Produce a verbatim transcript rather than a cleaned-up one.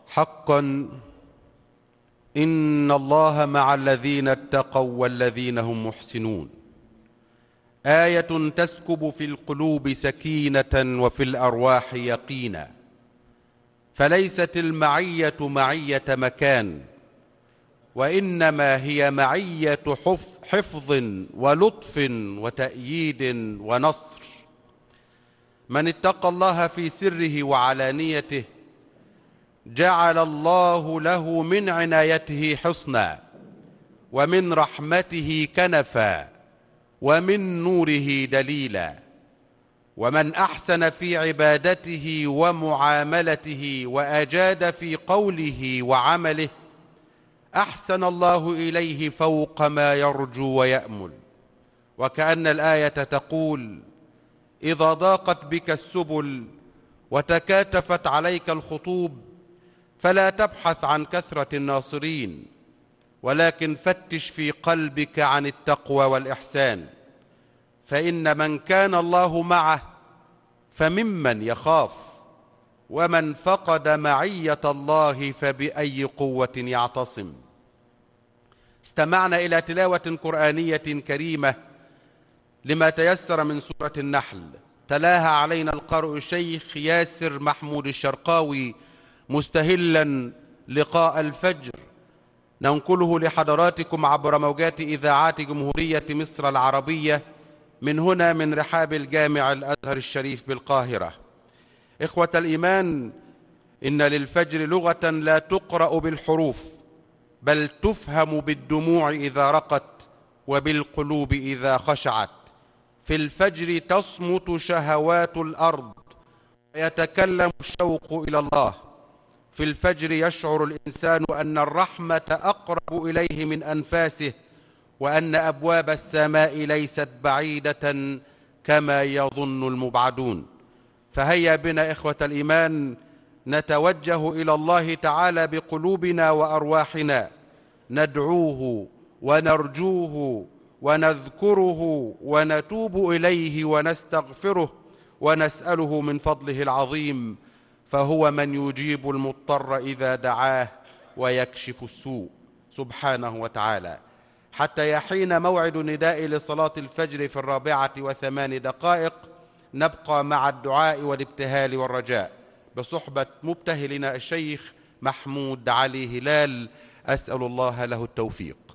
حقا إن الله مع الذين اتقوا والذين هم محسنون. آية تسكب في القلوب سكينة وفي الأرواح يقينا، فليست المعية معية مكان، وإنما هي معية حفظ ولطف وتأييد ونصر. من اتقى الله في سره وعلانيته جعل الله له من عنايته حصنا، ومن رحمته كنفا، ومن نوره دليلا. ومن أحسن في عبادته ومعاملته وأجاد في قوله وعمله أحسن الله إليه فوق ما يرجو ويأمل. وكأن الآية تقول: إذا ضاقت بك السبل وتكاتفت عليك الخطوب فلا تبحث عن كثرة الناصرين، ولكن فتش في قلبك عن التقوى والإحسان، فإن من كان الله معه فممن يخاف، ومن فقد معية الله فبأي قوة يعتصم. استمعنا إلى تلاوة قرآنية كريمة لما تيسر من سورة النحل، تلاها علينا القارئ الشيخ ياسر محمود الشرقاوي مستهلا لقاء الفجر، ننقله لحضراتكم عبر موجات إذاعات جمهورية مصر العربية من هنا من رحاب الجامع الأزهر الشريف بالقاهرة. إخوة الإيمان، إن للفجر لغة لا تقرأ بالحروف، بل تفهم بالدموع إذا رقت وبالقلوب إذا خشعت. في الفجر تصمت شهوات الأرض ويتكلم الشوق إلى الله. في الفجر يشعر الإنسان أن الرحمة أقرب إليه من أنفاسه، وأن أبواب السماء ليست بعيدة كما يظن المبعدون. فهيا بنا إخوة الإيمان نتوجه إلى الله تعالى بقلوبنا وأرواحنا، ندعوه ونرجوه ونذكره ونتوب إليه ونستغفره ونسأله من فضله العظيم، فهو من يجيب المضطر إذا دعاه ويكشف السوء سبحانه وتعالى. حتى يحين موعد نداء لصلاة الفجر في الرابعة وثمان دقائق نبقى مع الدعاء والابتهال والرجاء بصحبة مبتهلنا الشيخ محمود علي هلال، أسأل الله له التوفيق.